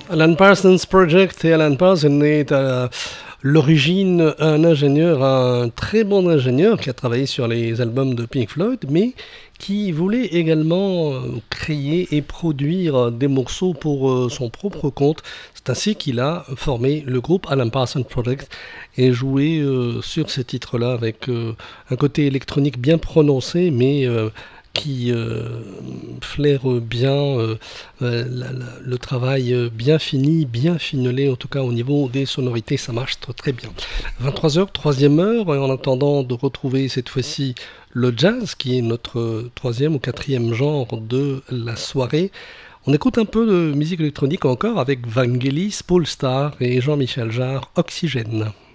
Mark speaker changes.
Speaker 1: Alan Parsons Project, et Alan Parsons est à l'origine un ingénieur, un très bon ingénieur qui a travaillé sur les albums de Pink Floyd, mais qui voulait également créer et produire des morceaux pour son propre compte. C'est ainsi qu'il a formé le groupe Alan Parsons Project et joué sur ces titres-là avec un côté électronique bien prononcé, mais qui flaire bien le travail bien fini, bien ficelé, en tout cas au niveau des sonorités, ça marche très bien. 23h, troisième heure, et en attendant de retrouver cette fois-ci le jazz, qui est notre troisième ou quatrième genre de la soirée, on écoute un peu de musique électronique encore avec Vangelis, Paul Starr et Jean-Michel Jarre, Oxygène.